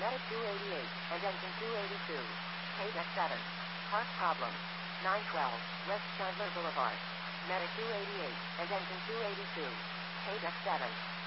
Medic 288, and engine 282. KDEC 7. Park problem. 912, West Chandler Boulevard. Medic 288, and engine 282. KDEC 7.